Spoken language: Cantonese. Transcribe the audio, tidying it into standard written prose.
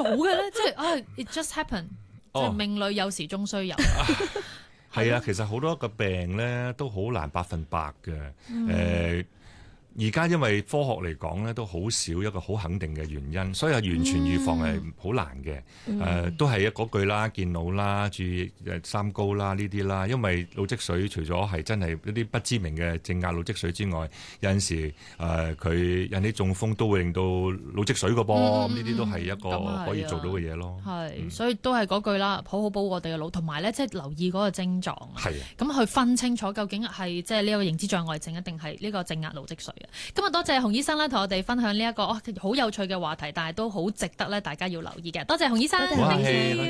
嘅咧？即係it just happen，即係命裏有時終須有。 係啊，其實好多個病咧都好難100%嘅。而家因為科學嚟講咧，都好少一個好肯定嘅原因，所以係完全預防係好難嘅。都係嗰句啦，健腦啦，注意三高啦呢啲啦。因為腦積水除咗係真係一啲不知名嘅正壓腦積水之外，有陣時佢引起中風都會令到腦積水個噃。呢啲都係一個可以做到嘅嘢咯。 係，所以都係嗰句啦，好好保護我哋嘅腦，同埋咧即係留意嗰個症狀。 係啊， 咁去分清楚究竟係即係呢個認知障礙症，定係呢個正壓腦積水啊？今日多謝洪醫生咧，同我哋分享呢一個好有趣嘅話題，但係都好值得咧大家要留意嘅。多謝洪醫生。